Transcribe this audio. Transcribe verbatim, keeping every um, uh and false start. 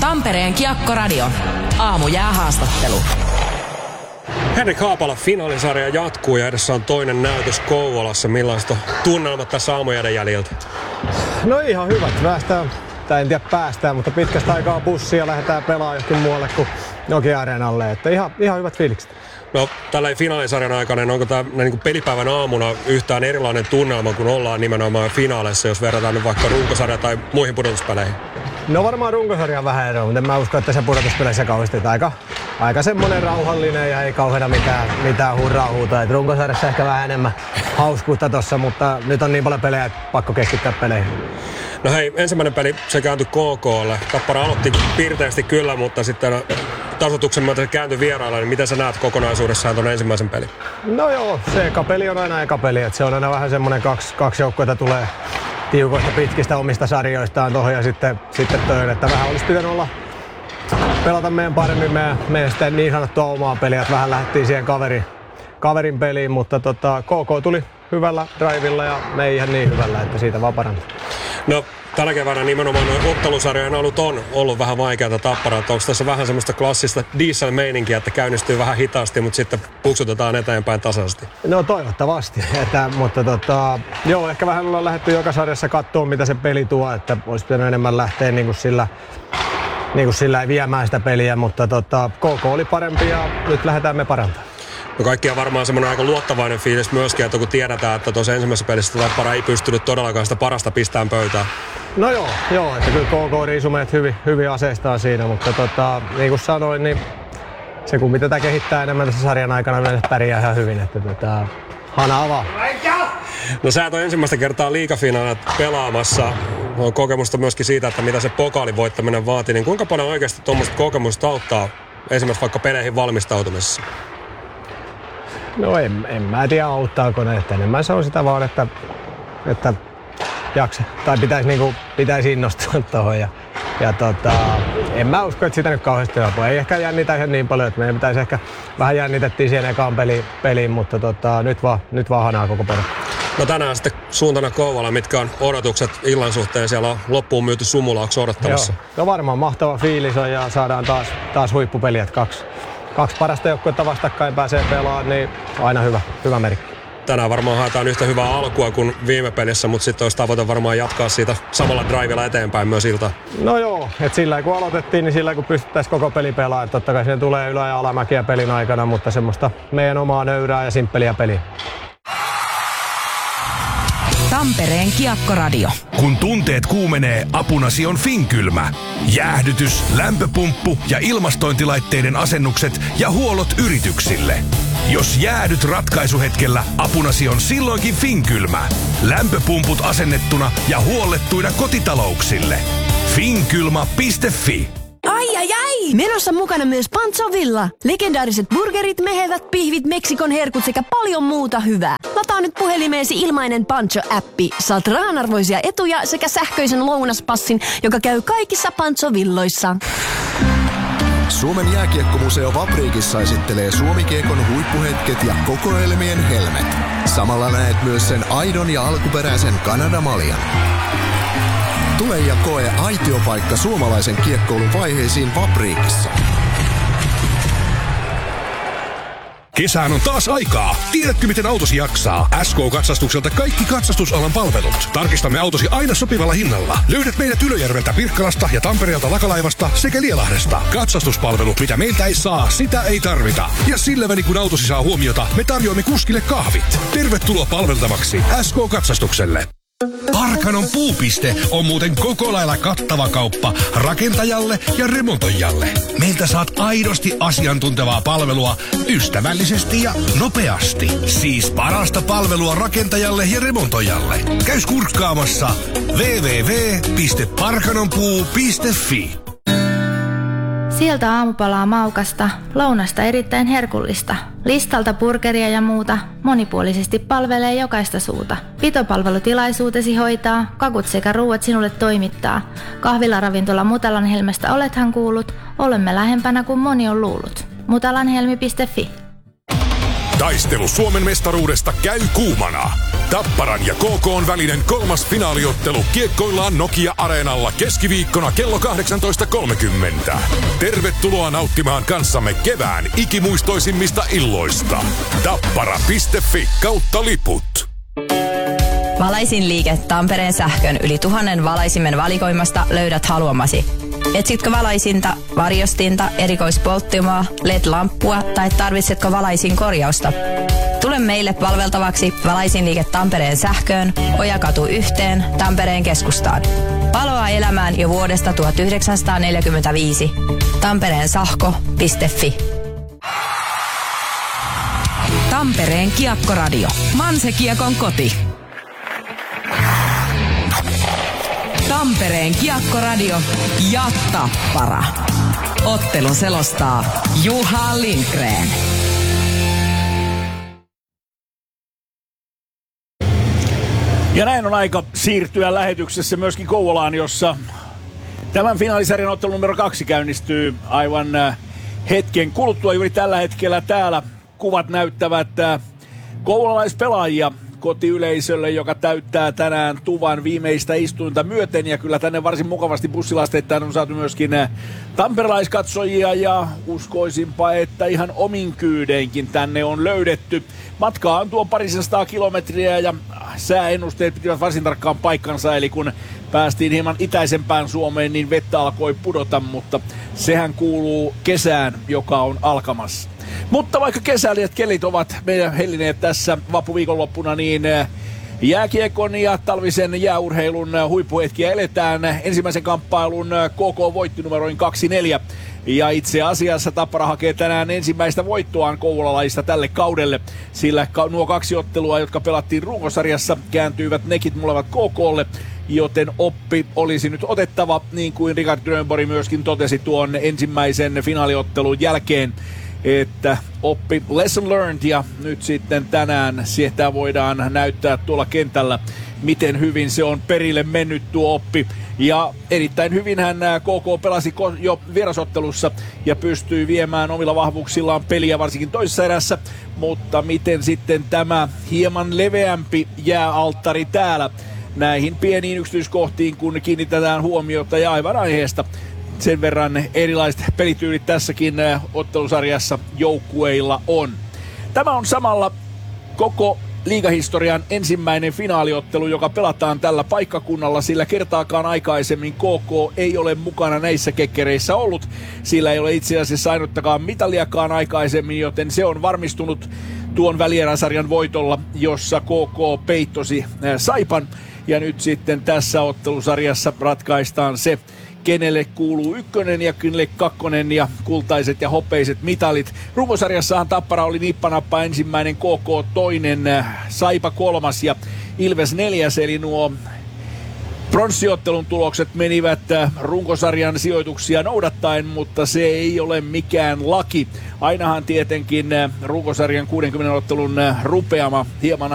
Tampereen Kiekkoradio. Aamujäähaastattelu. Henrik Haapala, finaalisarja jatkuu ja edessä on toinen näytös Kouvolassa. Millaiset on tunnelmat tässä aamujääden jäljiltä? No ihan hyvät. Päästään, tai en tiedä päästään, mutta pitkästä aikaa bussia ja lähdetään pelaamaan johonkin muualle kuin Nokia-areenalle. Että ihan, ihan hyvät fiilikset. No tällä finaalisarjan aikana, niin onko tämä niin pelipäivän aamuna yhtään erilainen tunnelma, kun ollaan nimenomaan finaaleissa, jos verrataan nyt vaikka runkosarja tai muihin pudotuspeleihin? No varmaan runkosarja on vähän eroa, mutta en mä usko, että se pudotuspeleissä kauheasti. Aika, aika semmoinen rauhallinen ja ei kauheena mitään, mitään hurraa huuta. Et runkosarjassa ehkä vähän enemmän hauskuutta tossa, mutta nyt on niin paljon pelejä, että pakko keskittyä peleihin. No hei, ensimmäinen peli se kääntyi K K:lle. Tappara aloitti pirteästi kyllä, mutta sitten tasoituksen myötä se kääntyi vierailla. Niin miten sä näet kokonaisuudessaan tuon ensimmäisen pelin? No joo, se eka peli on aina eka peli. Et se on aina vähän semmoinen kaksi, kaksi joukkuetta tulee tiukoista pitkistä omista sarjoistaan tuohon ja sitten, sitten töille. Että vähän olisi pitänyt olla pelata meidän paremmin meidän, meidän sitten niin sanottua omaa peliä. Että vähän lähdettiin siihen kaveri, kaverin peliin, mutta tota, K K tuli hyvällä drivilla ja me ei ihan niin hyvällä, että siitä vaan parantaa. No tänä keväänä nimenomaan noin ottelusarjojen alut on ollut vähän vaikeata Tapparaa. Onko tässä vähän semmoista klassista diesel-meininkiä, että käynnistyy vähän hitaasti, mutta sitten puksutetaan eteenpäin tasaisesti? No toivottavasti, että, mutta tota, joo, ehkä vähän ollaan lähdetty joka sarjassa katsoa, mitä se peli tuo, että olisi pitänyt enemmän lähteä niin kuin sillä, niin kuin sillä ei viemään sitä peliä, mutta tota, K K oli parempi ja nyt lähdetään me parantamaan. No kaikki on varmaan semmoinen aika luottavainen fiilis myöskin, että kun tiedetään, että tuossa ensimmäisessä pelissä Tappara ei pystynyt todellakaan sitä parasta pistään pöytään. No joo, joo, että kyllä K K riisui meidät hyvin, hyvin aseistaan siinä, mutta tota, niin kuin sanoin, niin se kun tätä kehittää enemmän tässä sarjan aikana, yleensä pärjää ihan hyvin, että tota, hana avaa. No sä et ole ensimmäistä kertaa liigafinaalit pelaamassa. On kokemusta myöskin siitä, että mitä se pokaalin voittaminen vaatii, niin kuinka paljon oikeasti tuommoista kokemusta auttaa esimerkiksi vaikka peleihin valmistautumisessa? No en, en mä tiedä auttaako ne, että enemmän se on sitä vaan, että, että jaksa, tai pitäisi, niinku, pitäisi innostua tuohon. Ja, ja tota, en mä usko, että sitä nyt kauheasti apua. Ei ehkä jännitä ihan niin paljon, että meidän pitäisi ehkä vähän jännitettiin siihen ekaan peliin, peliin mutta tota, nyt vaan, nyt vaan hanaa koko perä. No tänään sitten suuntana Kouvola, mitkä on odotukset illan suhteen? Siellä on loppuun myyty Sumulaaksi odottamassa. Joo. No varmaan mahtava fiilis on ja saadaan taas, taas huippupeliä, että kaksi. Kaksi parasta joukkuetta vastakkain pääsee pelaamaan, niin aina hyvä, hyvä merkki. Tänään varmaan haetaan yhtä hyvää alkua kuin viime pelissä, mutta sitten olisi tavoite varmaan jatkaa siitä samalla drivella eteenpäin myös iltaan. No joo, että sillä kun aloitettiin, niin sillä kun pystyttäisiin koko peli pelaamaan. Totta kai siihen tulee ylä- ja alamäkiä pelin aikana, mutta semmoista meidän omaa nöyrää ja simppeliä peliä. Tampereen Kiekkoradio. Kun tunteet kuumenee, apunasi on Finkylmä. Jäähdytys, lämpöpumppu ja ilmastointilaitteiden asennukset ja huollot yrityksille. Jos jäädyt ratkaisuhetkellä, apunasi on silloinkin Finkylmä. Lämpöpumput asennettuna ja huollettuina kotitalouksille. finkylma piste fi. Ai ai ai! Menossa mukana myös Pancho Villa. Legendaariset burgerit, mehevät pihvit, Meksikon herkut sekä paljon muuta hyvää. Lataa nyt puhelimeesi ilmainen Pancho-appi. Saat rahanarvoisia etuja sekä sähköisen lounaspassin, joka käy kaikissa Pancho-villoissa. Suomen jääkiekkomuseo Vapriikissa esittelee Suomi-kiekon huippuhetket ja kokoelmien helmet. Samalla näet myös sen aidon ja alkuperäisen Kanadamaljan. Tule ja koe aitiopaikka suomalaisen kiekkoulun vaiheisiin Vapriikissa. Kesään on taas aikaa. Tiedätkö, miten autosi jaksaa? S K-katsastukselta kaikki katsastusalan palvelut. Tarkistamme autosi aina sopivalla hinnalla. Löydät meidät Ylöjärveltä, Pirkkalasta ja Tampereelta Lakalaivasta sekä Lielahdesta. Katsastuspalvelu, mitä meiltä ei saa, sitä ei tarvita. Ja sillä väli kun autosi saa huomiota, me tarjoamme kuskille kahvit. Tervetuloa palveltavaksi S K-katsastukselle. Parkanon puupiste on muuten koko lailla kattava kauppa rakentajalle ja remontoijalle. Meiltä saat aidosti asiantuntevaa palvelua ystävällisesti ja nopeasti. Siis parasta palvelua rakentajalle ja remontoijalle. Käy kurkkaamassa double-u double-u double-u piste parkanonpuu piste fi. Sieltä aamupalaa maukasta, lounasta erittäin herkullista. Listalta burgeria ja muuta, monipuolisesti palvelee jokaista suuta. Pitopalvelutilaisuutesi hoitaa, kakut sekä ruuat sinulle toimittaa. Kahvilaravintola Mutalanhelmestä olethan kuullut, olemme lähempänä kuin moni on luullut. mutalanhelmi piste fi. Taistelu Suomen mestaruudesta käy kuumana. Tapparan ja K K:n välinen kolmas finaaliottelu kiekkoillaan Nokia-areenalla keskiviikkona kello kahdeksantoista kolmekymmentä. Tervetuloa nauttimaan kanssamme kevään ikimuistoisimmista illoista. Tappara piste fi kautta liput. Valaisin liike Tampereen sähkön yli tuhannen valaisimen valikoimasta löydät haluamasi. Etsitkö valaisinta, varjostinta, erikoispolttimaa, L E D-lamppua tai tarvitsetko valaisin korjausta? Tule meille palveltavaksi Valaisin liike Tampereen sähköön, Ojakatu yhteen, Tampereen keskustaan. Paloa elämään jo vuodesta tuhatyhdeksänsataaneljäkymmentäviisi. Tampereen sähkö piste fi. Tampereen Kiekkoradio. Manse Kiekon koti. Tampereen Kiekkoradio ja Tappara. Ottelun selostaa Juha Lindgren. Ja näin on aika siirtyä lähetyksessä myöskin Kouvolaan, jossa tämän finaalisarjan ottelu numero kaksi käynnistyy aivan hetken kuluttua. Juuri tällä hetkellä täällä kuvat näyttävät kouvolalaispelaajia kotiyleisölle, joka täyttää tänään tuvan viimeistä istuinta myöten. Ja kyllä tänne varsin mukavasti bussilasteittain on saatu myöskin tamperelaiskatsojia ja uskoisinpa, että ihan omin kyydeinkin tänne on löydetty. Matkaa on tuo parisesta kilometriä ja sääennusteet pitivät varsin tarkkaan paikkansa, eli kun päästiin hieman itäisempään Suomeen, niin vettä alkoi pudota, mutta sehän kuuluu kesään, joka on alkamassa. Mutta vaikka kesäilijät kelit ovat meidän hellineet tässä vappuviikonloppuna, niin jääkiekon ja talvisen jääurheilun huippuhetkiä eletään. Ensimmäisen kamppailun K K voitti numeroin kaksi neljä. Ja itse asiassa Tappara hakee tänään ensimmäistä voittoaan kouvolalaista tälle kaudelle, sillä nuo kaksi ottelua, jotka pelattiin runkosarjassa, kääntyivät nekin molemmat K K:lle, joten oppi olisi nyt otettava, niin kuin Richard Grönborg myöskin totesi tuon ensimmäisen finaaliottelun jälkeen, että oppi lesson learned, ja nyt sitten tänään sitä voidaan näyttää tuolla kentällä, miten hyvin se on perille mennyt tuo oppi. Ja erittäin hyvinhän K K pelasi jo vierasottelussa ja pystyi viemään omilla vahvuuksillaan peliä varsinkin toisessa erässä, mutta miten sitten tämä hieman leveämpi jääalttari täällä näihin pieniin yksityiskohtiin, kun kiinnitetään huomiota, ja aivan aiheesta sen verran erilaiset pelityylit tässäkin ottelusarjassa joukkueilla on. Tämä on samalla koko liigahistorian ensimmäinen finaaliottelu, joka pelataan tällä paikkakunnalla, sillä kertaakaan aikaisemmin K K ei ole mukana näissä kekkereissä ollut. Sillä ei ole itse asiassa ainuttakaan mitaliakaan aikaisemmin, joten se on varmistunut tuon välieräsarjan voitolla, jossa K K peittosi Saipan. Ja nyt sitten tässä ottelusarjassa ratkaistaan se, kenelle kuuluu ykkönen ja kenelle kakkonen ja kultaiset ja hopeiset mitalit. Runkosarjassahan Tappara oli nippanappa ensimmäinen, K K toinen, Saipa kolmas ja Ilves neljäs, eli nuo pronssiottelun tulokset menivät runkosarjan sijoituksia noudattaen, mutta se ei ole mikään laki. Ainahan tietenkin runkosarjan kuudenkymmenen ottelun rupeama hieman